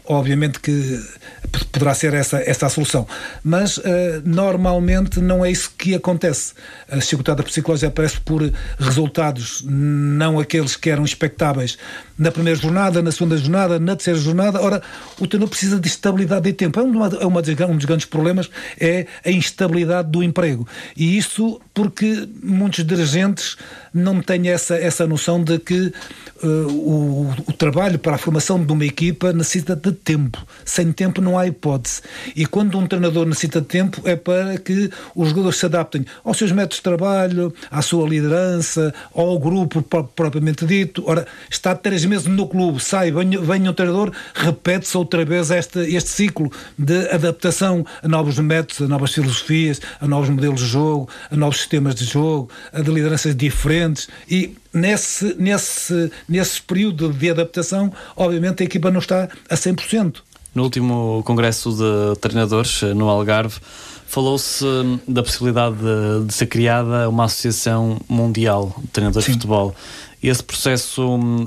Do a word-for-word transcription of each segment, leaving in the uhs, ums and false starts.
obviamente que poderá ser essa, essa a solução. Mas uh, normalmente não é isso que acontece. A chicotada psicológica aparece por resultados, não aqueles que eram expectáveis na primeira jornada, na segunda jornada, na terceira jornada. Ora, o treinador precisa de estabilidade de tempo. É uma, é uma, um dos grandes problemas, é a instabilidade do emprego. E isso porque muitos dirigentes não têm essa, essa noção de que uh, o, o trabalho para a formação de uma equipa necessita de tempo. Sem tempo não há hipótese. E quando um treinador necessita de tempo é para que os jogadores se adaptem aos seus métodos de trabalho, à sua liderança, ao grupo propriamente dito. Ora, está três meses no clube, sai, vem, vem um treinador, repete-se outra vez este, este ciclo de adaptação a novos métodos, a novas filosofias, a novos modelos de jogo, a novos sistemas de jogo, a de lideranças diferentes, e nesse, nesse, nesse período de adaptação, obviamente a equipa não está a cem por cento. No último congresso de treinadores no Algarve, falou-se da possibilidade de, de ser criada uma associação mundial de treinadores Sim. de futebol. Esse processo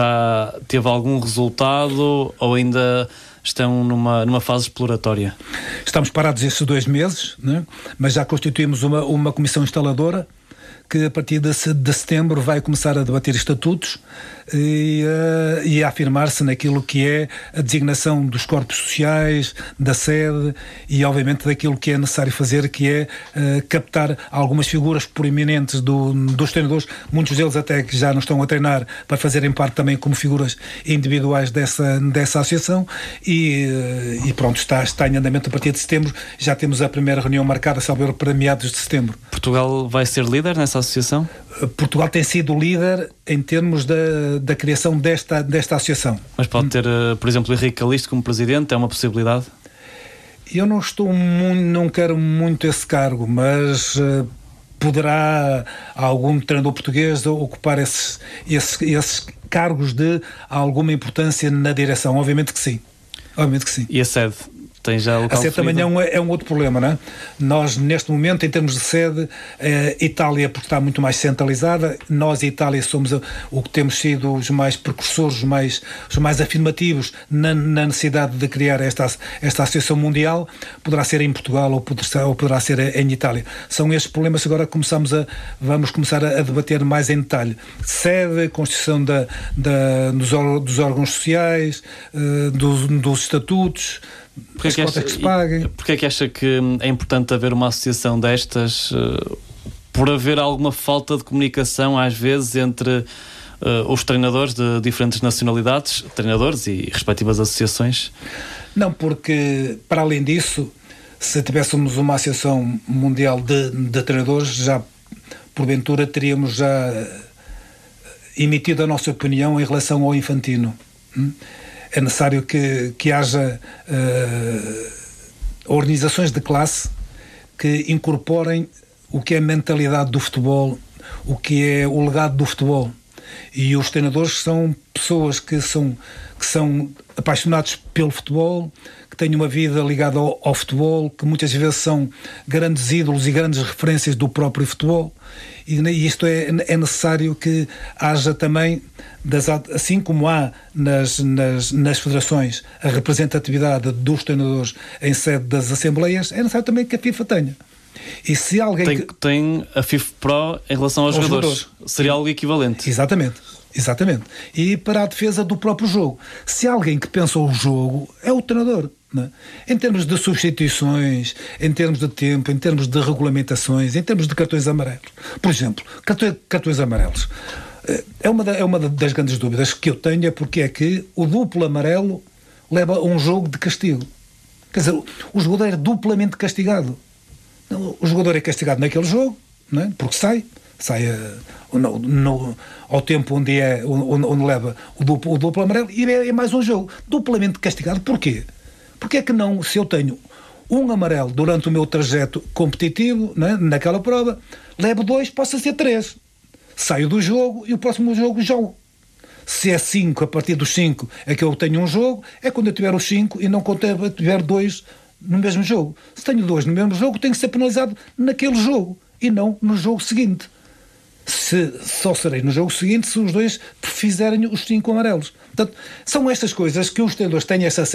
já teve algum resultado ou ainda estão numa, numa fase exploratória? Estamos parados estes dois meses, né? Mas já constituímos uma, uma comissão instaladora que a partir de, de setembro vai começar a debater estatutos e, uh, e a afirmar-se naquilo que é a designação dos corpos sociais, da sede e obviamente daquilo que é necessário fazer, que é uh, captar algumas figuras proeminentes do, dos treinadores, muitos deles até que já não estão a treinar, para fazerem parte também como figuras individuais dessa, dessa associação e, uh, e pronto, está, está em andamento a partir de setembro. Já temos a primeira reunião marcada, salvo para meados de setembro. Portugal vai ser líder nessa associação? Portugal tem sido líder em termos da, da criação desta, desta associação. Mas pode ter, por exemplo, Henrique Calixto como presidente? É uma possibilidade? Eu não estou muito, não quero muito esse cargo, mas uh, poderá algum treinador português ocupar esses, esses, esses cargos de alguma importância na direção? Obviamente que sim. Obviamente que sim. E a sede? Tem já local a sede também é um, é um outro problema, não é? Nós, neste momento, em termos de sede, eh, Itália, porque está muito mais centralizada, nós, Itália, somos a, o que temos sido os mais precursores, os mais, os mais afirmativos na, na necessidade de criar esta, esta associação mundial. Poderá ser em Portugal ou poderá, ou poderá ser em Itália. São estes problemas que agora começamos a, vamos começar a, a debater mais em detalhe. Sede, constituição da, da, dos, dos órgãos sociais, eh, dos, dos estatutos. Porque é, que acha, que porque é que acha que é importante haver uma associação destas, uh, por haver alguma falta de comunicação às vezes entre uh, os treinadores de diferentes nacionalidades, treinadores e respectivas associações? Não, porque para além disso, se tivéssemos uma associação mundial de, de treinadores, já porventura teríamos já emitido a nossa opinião em relação ao Infantino. Hum? É necessário que, que haja uh, organizações de classe que incorporem o que é a mentalidade do futebol, o que é o legado do futebol. E os treinadores são pessoas que são, que são apaixonados pelo futebol, que têm uma vida ligada ao, ao futebol, que muitas vezes são grandes ídolos e grandes referências do próprio futebol. E, e isto é, é necessário que haja também, das, assim como há nas, nas, nas federações a representatividade dos treinadores em sede das assembleias, é necessário também que a FIFA tenha. E se alguém tem, que... tem a FIFA Pro em relação aos, aos jogadores. jogadores. Seria algo equivalente. Exatamente. Exatamente. E para a defesa do próprio jogo. Se alguém que pensa o jogo é o treinador. Não é? Em termos de substituições, em termos de tempo, em termos de regulamentações, em termos de cartões amarelos. Por exemplo, cartões, cartões amarelos. É uma, da, é uma das grandes dúvidas que eu tenho, é porque é que o duplo amarelo leva a um jogo de castigo. Quer dizer, o jogador é duplamente castigado. O jogador é castigado naquele jogo, não é? Porque sai, sai uh, no, no, ao tempo onde, é, onde, onde leva o duplo, o duplo amarelo, e é, é mais um jogo. Duplamente castigado. Porquê? Porque é que não, se eu tenho um amarelo durante o meu trajeto competitivo, não é? Naquela prova, levo dois, posso ser três. Saio do jogo e o próximo jogo jogo. Se é cinco, a partir dos cinco é que eu tenho um jogo, é quando eu tiver os cinco e não quando eu tiver dois no mesmo jogo. Se tenho dois no mesmo jogo, tenho que ser penalizado naquele jogo e não no jogo seguinte. Se, só serei no jogo seguinte se os dois fizerem os cinco amarelos. Portanto, são estas coisas que os treinadores têm essa